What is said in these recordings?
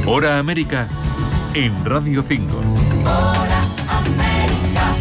Hora América en Radio 5. Hora América.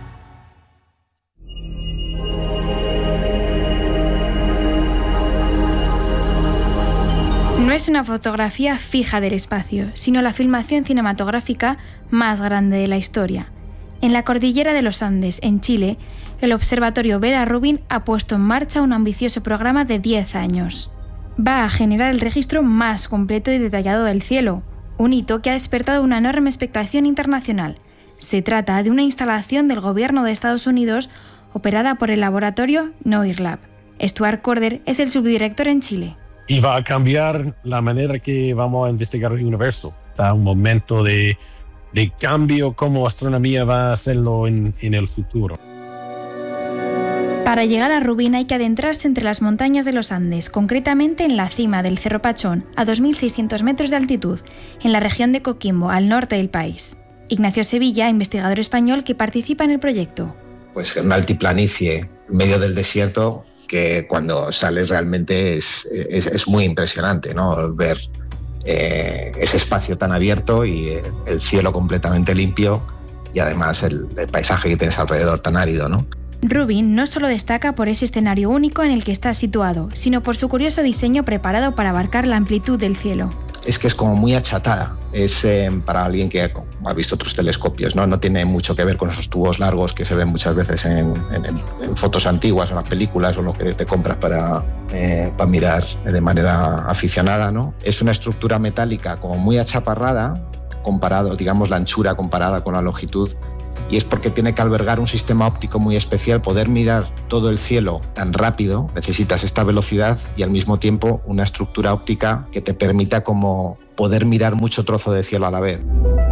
No es una fotografía fija del espacio, sino la filmación cinematográfica más grande de la historia. En la cordillera de los Andes, en Chile, el Observatorio Vera Rubin ha puesto en marcha un ambicioso programa de 10 años. Va a generar el registro más completo y detallado del cielo, un hito que ha despertado una enorme expectación internacional. Se trata de una instalación del gobierno de Estados Unidos operada por el laboratorio NOIR. Stuart Corder es el subdirector en Chile. Y va a cambiar la manera que vamos a investigar el universo. Está un momento de cambio, cómo astronomía va a hacerlo en el futuro. Para llegar a Rubin hay que adentrarse entre las montañas de los Andes, concretamente en la cima del Cerro Pachón, a 2.600 metros de altitud, en la región de Coquimbo, al norte del país. Ignacio Sevilla, investigador español que participa en el proyecto. Pues una altiplanicie en medio del desierto que cuando sales realmente es muy impresionante, ¿no? Ver ese espacio tan abierto y el cielo completamente limpio y además el paisaje que tienes alrededor tan árido, ¿no? Rubin no solo destaca por ese escenario único en el que está situado, sino por su curioso diseño preparado para abarcar la amplitud del cielo. Es que es como muy achatada, es para alguien que ha visto otros telescopios, ¿no? No tiene mucho que ver con esos tubos largos que se ven muchas veces en fotos antiguas, en las películas o lo que te compras para mirar de manera aficionada, ¿no? Es una estructura metálica como muy achaparrada, comparado, digamos, la anchura comparada con la longitud, y es porque tiene que albergar un sistema óptico muy especial. Poder mirar todo el cielo tan rápido, necesitas esta velocidad y al mismo tiempo una estructura óptica que te permita como poder mirar mucho trozo de cielo a la vez.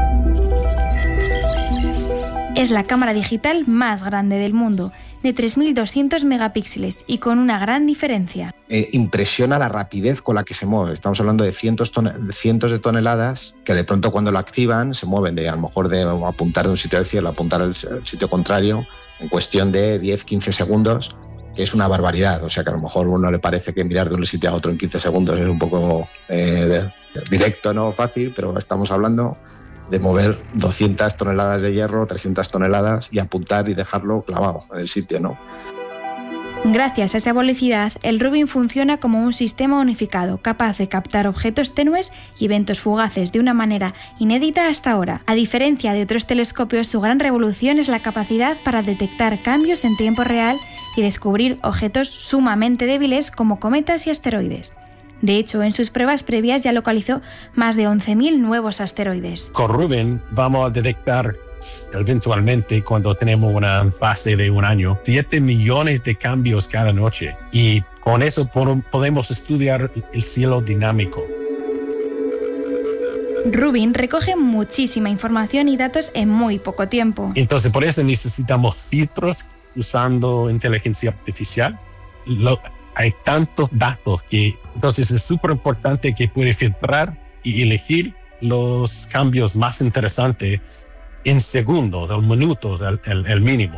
Es la cámara digital más grande del mundo, de 3.200 megapíxeles y con una gran diferencia. Impresiona la rapidez con la que se mueve. Estamos hablando de cientos de toneladas que de pronto cuando lo activan se mueven a lo mejor de apuntar de un sitio del cielo a apuntar al sitio contrario en cuestión de 10-15 segundos, que es una barbaridad. O sea que a lo mejor a uno le parece que mirar de un sitio a otro en 15 segundos es un poco directo, no fácil, pero estamos hablando de mover 200 toneladas de hierro, 300 toneladas y apuntar y dejarlo clavado en el sitio, ¿no? Gracias a esa velocidad, el Rubin funciona como un sistema unificado, capaz de captar objetos tenues y eventos fugaces de una manera inédita hasta ahora. A diferencia de otros telescopios, su gran revolución es la capacidad para detectar cambios en tiempo real y descubrir objetos sumamente débiles como cometas y asteroides. De hecho, en sus pruebas previas ya localizó más de 11.000 nuevos asteroides. Con Rubin vamos a detectar eventualmente, cuando tenemos una fase de un año, 7 millones de cambios cada noche. Y con eso podemos estudiar el cielo dinámico. Rubin recoge muchísima información y datos en muy poco tiempo. Entonces, por eso necesitamos filtros usando inteligencia artificial. Hay tantos datos que entonces es súper importante que puede filtrar y elegir los cambios más interesantes en segundos, en minutos, el mínimo.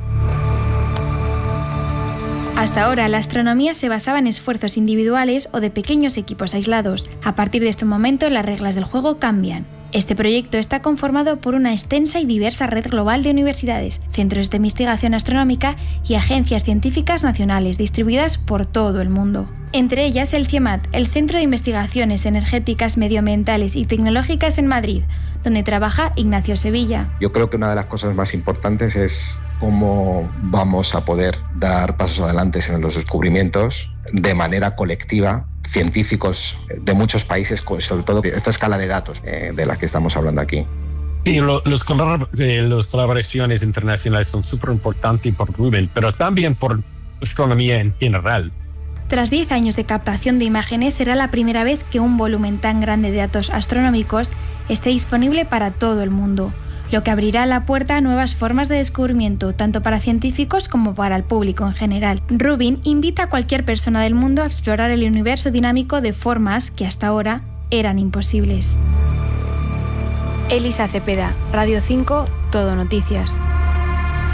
Hasta ahora, la astronomía se basaba en esfuerzos individuales o de pequeños equipos aislados. A partir de este momento, las reglas del juego cambian. Este proyecto está conformado por una extensa y diversa red global de universidades, centros de investigación astronómica y agencias científicas nacionales distribuidas por todo el mundo. Entre ellas el CIEMAT, el Centro de Investigaciones Energéticas, Medioambientales y Tecnológicas en Madrid, donde trabaja Ignacio Sevilla. Yo creo que una de las cosas más importantes es cómo vamos a poder dar pasos adelante en los descubrimientos de manera colectiva, científicos de muchos países, sobre todo esta escala de datos de la que estamos hablando aquí. Sí, las colaboraciones internacionales son súper importantes por Rubin, pero también por astronomía en general. Tras 10 años de captación de imágenes, será la primera vez que un volumen tan grande de datos astronómicos esté disponible para todo el mundo, lo que abrirá la puerta a nuevas formas de descubrimiento, tanto para científicos como para el público en general. Rubin invita a cualquier persona del mundo a explorar el universo dinámico de formas que hasta ahora eran imposibles. Elisa Cepeda, Radio 5, Todo Noticias.